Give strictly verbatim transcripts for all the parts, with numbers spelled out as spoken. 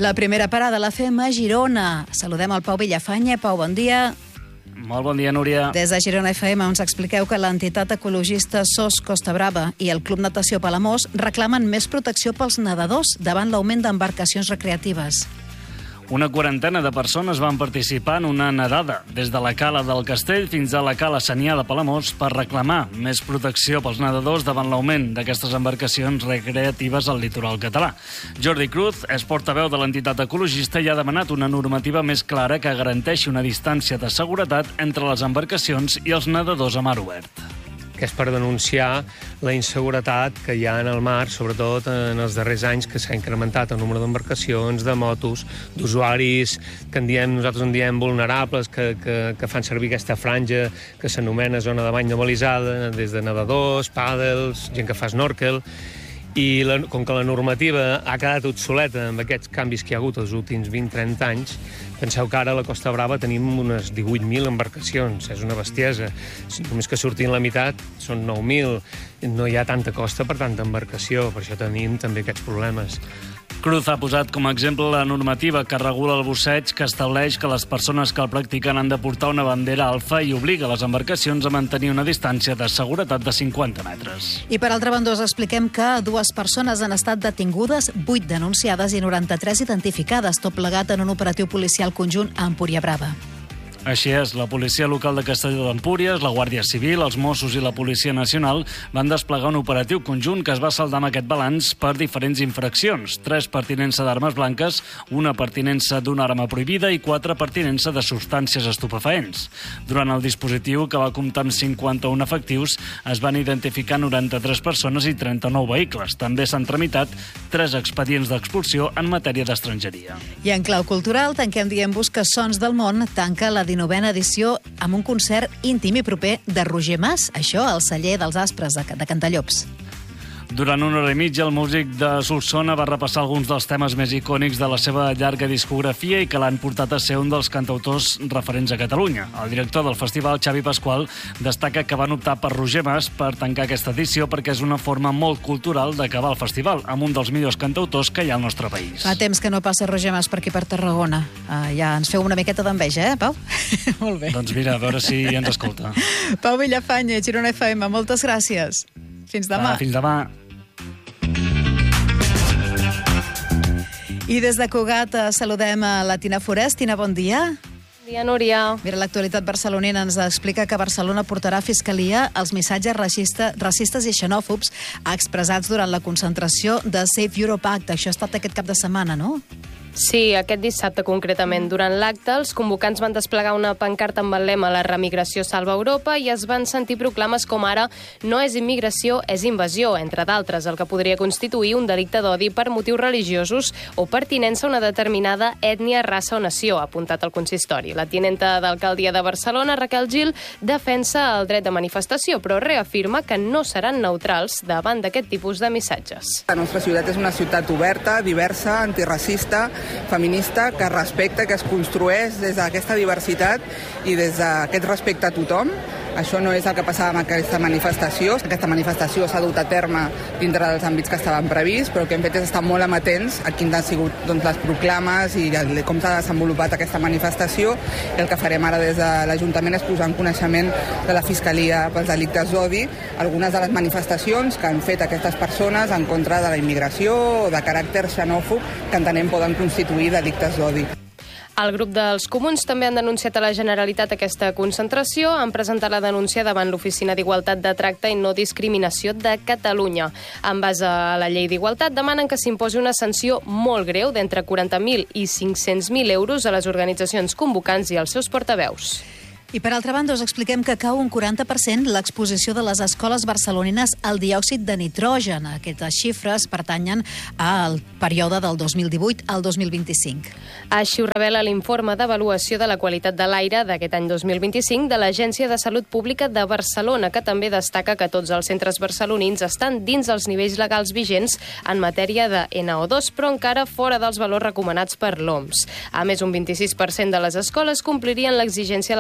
La primera parada la fem a Girona. Saludem el Pau Villafanya. Pau, bon dia. Molt bon dia, Núria. Des de Girona F M ens expliqueu que l'entitat ecologista S O S Costa Brava i el Club Natació Palamós reclamen més protecció pels nedadors davant l'augment d'embarcacions recreatives. Una quarantena de persones van participar en una nedada des de la Cala del Castell fins a la Cala Sanià de Palamós per reclamar més protecció pels nedadors davant l'augment d'aquestes embarcacions recreatives al litoral català. Jordi Cruz és portaveu de l'entitat ecologista i ha demanat una normativa més clara que garanteixi una distància de seguretat entre les embarcacions i els nedadors a mar obert. Que és per denunciar la inseguretat que hi ha en el mar, sobretot en els darrers anys, que s'ha incrementat el número d'embarcacions, de motos, d'usuaris que en diem, nosaltres en diem vulnerables, que, que, que fan servir aquesta franja que s'anomena zona de bany no balisada, des de nedadors, pàdels, gent que fa snorkel. I la, com que la normativa ha quedat obsoleta amb aquests canvis que hi ha hagut els últims vint a trenta anys, penseu que ara a la Costa Brava tenim unes divuit mil embarcacions, és una bestiesa. Només que surtin la meitat són nou mil, no hi ha tanta costa per tanta embarcació, per això tenim també aquests problemes. Cruz ha posat com a exemple la normativa que regula el busseig, que estableix que les persones que el practiquen han de portar una bandera alfa i obliga les embarcacions a mantenir una distància de seguretat de cinquanta metres. I per altra banda us expliquem que dues persones han estat detingudes, vuit denunciades i noranta-tres identificades, tot plegat en un operatiu policial conjunt a Empúria Brava. Així és, la policia local de Castelló d'Empúries, la Guàrdia Civil, els Mossos i la Policia Nacional van desplegar un operatiu conjunt que es va saldar amb aquest balanç per diferents infraccions. Tres per tinença d'armes blanques, una per tinença d'una arma prohibida i quatre per tinença de substàncies estupefaents. Durant el dispositiu, que va comptar amb cinquanta-un efectius, es van identificar noranta-tres persones i trenta-nou vehicles. També s'han tramitat tres expedients d'expulsió en matèria d'estrangeria. I en clau cultural, tanquem dient-vos que Sons del Món tanca la dinovena edició amb un concert íntim i proper de Roger Mas, això al celler dels Aspres de, de Cantallops. Durant una hora i mitja, el músic de Solsona va repassar alguns dels temes més icònics de la seva llarga discografia i que l'han portat a ser un dels cantautors referents a Catalunya. El director del festival, Xavi Pasqual, destaca que van optar per Roger Mas per tancar aquesta edició perquè és una forma molt cultural d'acabar el festival, amb un dels millors cantautors que hi ha al nostre país. Fa temps que no passa Roger Mas per aquí per Tarragona. Uh, ja ens feu una miqueta d'enveja, eh, Pau? Molt bé. Doncs mira, a veure si ens escolta. Pau Villafanya, Girona F M, moltes gràcies. Fins demà. Ah, fins demà. I des de Cugat saludem a la Tina Forest. Tina, bon dia. Bon dia, Núria. Mira, l'actualitat barcelonina ens explica que Barcelona portarà a Fiscalia els missatges racista, racistes i xenòfobs expressats durant la concentració de Save Europe Act. Això ha estat aquest cap de setmana, no? Sí, aquest dissabte concretament. Durant l'acte, els convocants van desplegar una pancarta amb el lema «La remigració salva Europa» i es van sentir proclames com ara «No és immigració, és invasió», entre d'altres, el que podria constituir un delicte d'odi per motius religiosos o pertinença a una determinada ètnia, raça o nació, ha apuntat el consistori. La tinenta d'alcaldia de Barcelona, Raquel Gil, defensa el dret de manifestació, però reafirma que no seran neutrals davant d'aquest tipus de missatges. La nostra ciutat és una ciutat oberta, diversa, antiracista, feminista, que respecta, que es construeix des d'aquesta diversitat i des d'aquest respecte a tothom. Això no és el que passava amb aquesta manifestació. Aquesta manifestació s'ha dut a terme dintre dels àmbits que estaven prevists, però el que hem fet és estar molt amatents a quines han sigut doncs, les proclames i com s'ha desenvolupat aquesta manifestació. I el que farem ara des de l'Ajuntament és posar en coneixement de la Fiscalia pels delictes d'odi algunes de les manifestacions que han fet aquestes persones en contra de la immigració o de caràcter xenòfob que entenem poden constituir delictes d'odi. El grup dels Comuns també han denunciat a la Generalitat aquesta concentració. Han presentat la denúncia davant l'Oficina d'Igualtat de Tracte i No Discriminació de Catalunya. En base a la llei d'Igualtat, demanen que s'imposi una sanció molt greu d'entre quaranta mil i cinc-cents mil euros a les organitzacions convocants i als seus portaveus. I per altra banda us expliquem que cau un quaranta per cent l'exposició de les escoles barcelonines al diòxid de nitrogen. Aquestes xifres pertanyen al període del dos mil divuit al dos mil vint-i-cinc. Així ho revela l'informe d'avaluació de la qualitat de l'aire d'aquest any dos mil vint-i-cinc de l'Agència de Salut Pública de Barcelona, que també destaca que tots els centres barcelonins estan dins els nivells legals vigents en matèria de ena o dos, però encara fora dels valors recomanats per l'O M S. A més, un vint-i-sis per cent de les escoles complirien l'exigència legal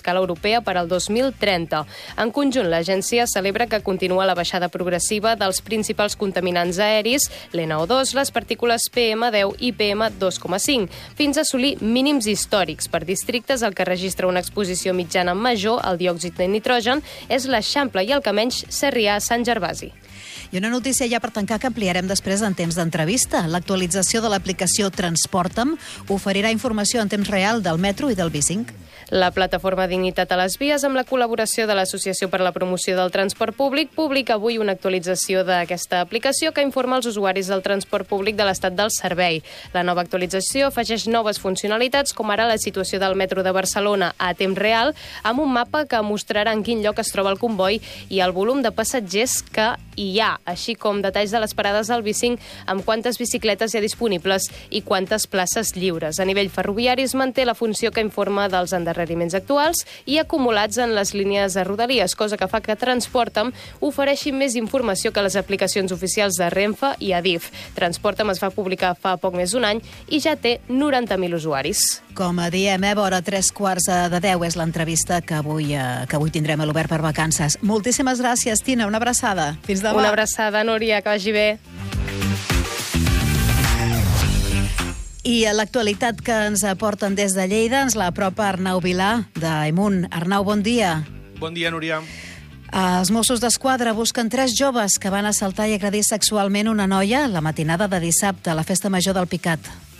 escala europea per al dos mil trenta. En conjunt, l'agència celebra que continua la baixada progressiva dels principals contaminants aeris, l'N O dos, les partícules P M deu i P M dos coma cinc, fins a assolir mínims històrics per districtes. El que registra una exposició mitjana major al diòxid de nitrogen és l'Eixample i el que menys Sarrià-Sant Gervasi. I una notícia ja per tancar que ampliarem després en temps d'entrevista. L'actualització de l'aplicació Transporta'm oferirà informació en temps real del metro i del B cinc. La plataforma Dignitat a les Vies, amb la col·laboració de l'Associació per la Promoció del Transport Públic, publica avui una actualització d'aquesta aplicació que informa els usuaris del transport públic de l'estat del servei. La nova actualització afegeix noves funcionalitats, com ara la situació del metro de Barcelona a temps real, amb un mapa que mostrarà en quin lloc es troba el comboi i el volum de passatgers que hi ha, així com detalls de les parades del B cinc amb quantes bicicletes hi ha disponibles i quantes places lliures. A nivell ferroviari es manté la funció que informa dels endarreriments actuals i acumulats en les línies de Rodalies, cosa que fa que Transporta'm ofereixi més informació que les aplicacions oficials de Renfe i Adif. Transporta'm es va publicar fa poc més d'un any i ja té noranta mil usuaris. Com a diem, eh, vora tres quarts de deu és l'entrevista que avui, eh, que avui tindrem a l'Obert per Vacances. Moltíssimes gràcies, Tina, una abraçada. Fins demà. Una abraçada, Núria, que vagi bé. I a l'actualitat que ens aporten des de Lleida ens la apropa Arnau Vilà, d'Aimunt. Arnau, bon dia. Bon dia, Núria. Els Mossos d'Esquadra busquen tres joves que van assaltar i agredir sexualment una noia la matinada de dissabte a la Festa Major del Picat.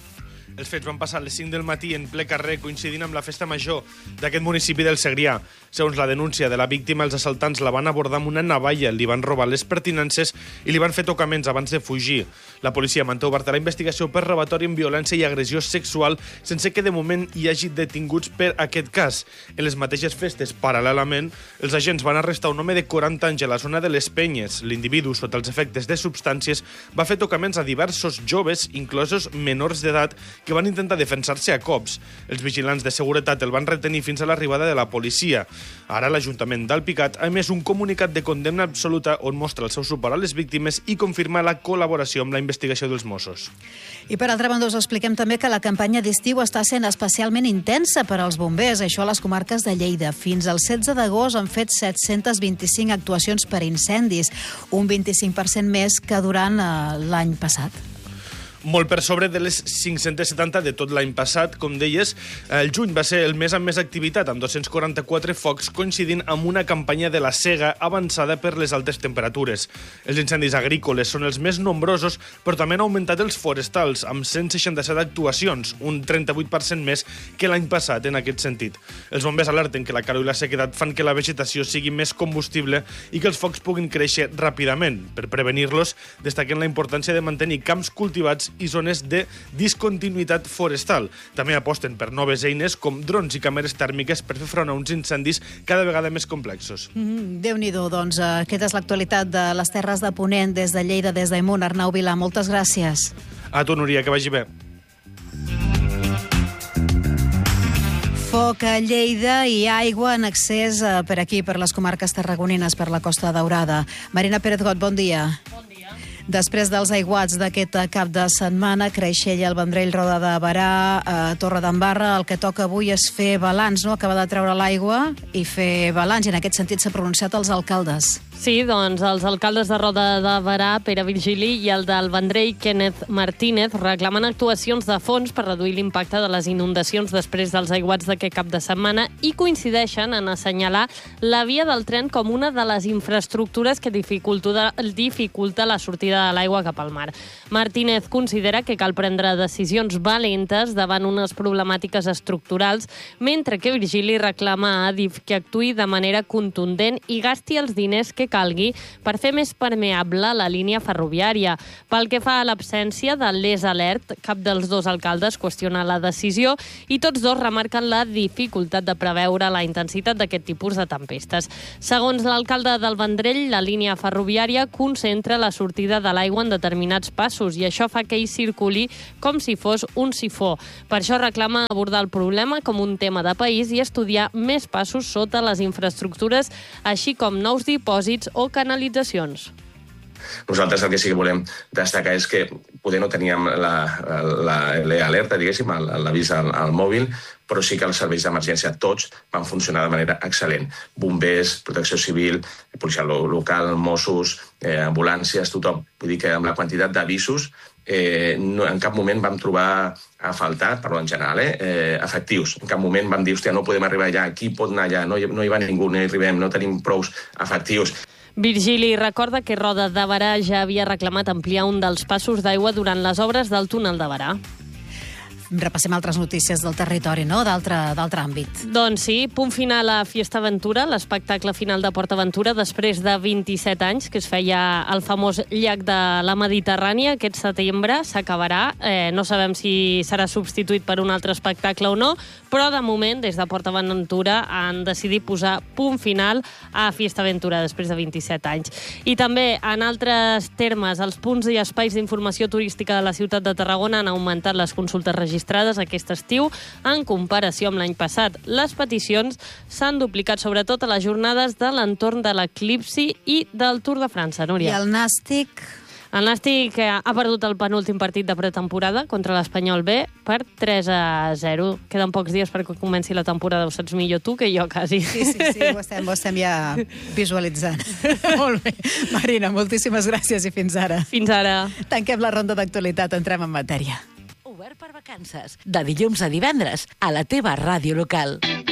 Els fets van passar a les cinc del matí en ple carrer, coincidint amb la festa major d'aquest municipi del Segrià. Segons la denúncia de la víctima, els assaltants la van abordar amb una navalla, li van robar les pertinences i li van fer tocaments abans de fugir. La policia manté oberta la investigació per robatori amb violència i agressió sexual, sense que de moment hi hagi detinguts per aquest cas. En les mateixes festes, paral·lelament, els agents van arrestar un home de quaranta anys a la zona de les Penyes. L'individu, sota els efectes de substàncies, va fer tocaments a diversos joves, inclosos menors d'edat, que van intentar defensar-se a cops. Els vigilants de seguretat el van retenir fins a l'arribada de la policia. Ara l'Ajuntament d'Alpicat ha emès un comunicat de condemna absoluta on mostra el seu suport a les víctimes i confirma la col·laboració amb la investigació dels Mossos. I per altra banda us expliquem també que la campanya d'estiu està sent especialment intensa per als bombers, això a les comarques de Lleida. Fins al setze d'agost han fet set-cents vint-i-cinc actuacions per incendis, un vint-i-cinc per cent més que durant eh, l'any passat. Molt per sobre de les cinc-cents setanta de tot l'any passat. Com deies, el juny va ser el mes amb més activitat, amb dos-cents quaranta-quatre focs, coincidint amb una campanya de la sega avançada per les altes temperatures. Els incendis agrícoles són els més nombrosos, però també han augmentat els forestals, amb cent seixanta-set actuacions, un trenta-vuit per cent més que l'any passat en aquest sentit. Els bombers alerten que la calor i la sequedat fan que la vegetació sigui més combustible i que els focs puguin créixer ràpidament. Per prevenir-los, destaquen la importància de mantenir camps cultivats i zones de discontinuïtat forestal. També aposten per noves eines com drons i càmeres tèrmiques per fer front a uns incendis cada vegada més complexos. Mm, Déu-n'hi-do, doncs uh, aquesta és l'actualitat de les Terres de Ponent des de Lleida, des d'Aimunt. Arnau Vilà, moltes gràcies. A tu, Núria, que vagi bé. Foc a Lleida i aigua en excés uh, per aquí, per les comarques tarragonines, per la Costa Daurada. Marina Pérez-Got, bon dia. Bon dia. Després dels aiguats d'aquest cap de setmana, Creixell, el Vendrell, Roda de Barà, eh, Torre d'Embarra, el que toca avui és fer balanç, no? Acabar de treure l'aigua i fer balanç, i en aquest sentit s'ha pronunciat els alcaldes. Sí, doncs els alcaldes de Roda de Barà, Pere Virgili, i el del Vendrell, Kenneth Martínez, reclamen actuacions de fons per reduir l'impacte de les inundacions després dels aiguats d'aquest cap de setmana i coincideixen en assenyalar la via del tren com una de les infraestructures que dificulta, dificulta la sortida de l'aigua cap al mar. Martínez considera que cal prendre decisions valentes davant unes problemàtiques estructurals, mentre que Virgili reclama a Adif que actuï de manera contundent i gasti els diners que calgui per fer més permeable la línia ferroviària. Pel que fa a l'absència de l'Es Alert, cap dels dos alcaldes qüestiona la decisió i tots dos remarquen la dificultat de preveure la intensitat d'aquest tipus de tempestes. Segons l'alcalde del Vendrell, la línia ferroviària concentra la sortida de l'aigua en determinats passos i això fa que hi circuli com si fos un sifó. Per això reclama abordar el problema com un tema de país i estudiar més passos sota les infraestructures, així com nous dipòsits o canalitzacions. Nosaltres el que sí que volem destacar és que poder no teníem l'alerta, diguéssim, l'avís al, al mòbil, però sí que els serveis d'emergència tots van funcionar de manera excel·lent. Bombers, protecció civil, policia local, Mossos, eh, ambulàncies, tothom. Vull dir que amb la quantitat d'avisos eh, no, en cap moment vam trobar a faltar, parlo en general, eh, eh, efectius. En cap moment vam dir, hòstia, no podem arribar allà, qui pot anar allà? No hi, no hi va ningú, no hi arribem, no tenim prous efectius. Virgili recorda que Roda de Berà ja havia reclamat ampliar un dels passos d'aigua durant les obres del túnel de Berà. Repassem altres notícies del territori, no? D'altre àmbit. Doncs sí, punt final a Fiesta Aventura, l'espectacle final de Port Aventura, després de vint-i-set anys, que es feia al famós llac de la Mediterrània. Aquest setembre s'acabarà. Eh, no sabem si serà substituït per un altre espectacle o no, però de moment, des de Port Aventura, han decidit posar punt final a Fiesta Aventura després de vint-i-set anys. I també, en altres termes, els punts i espais d'informació turística de la ciutat de Tarragona han augmentat les consultes registrades aquest estiu en comparació amb l'any passat. Les peticions s'han duplicat sobretot a les jornades de l'entorn de l'eclipsi i del Tour de França, Núria. I el Nàstic? El Nàstic ha perdut el penúltim partit de pretemporada contra l'Espanyol B per tres a zero. Queden pocs dies perquè comenci la temporada, ho saps millor tu que jo, quasi. Sí, sí, sí, ho estem, ho estem ja visualitzant. Molt bé. Marina, moltíssimes gràcies i fins ara. Fins ara. Tanquem la ronda d'actualitat, entrem en matèria. Obert per vacances, de dilluns a divendres, a la teva ràdio local.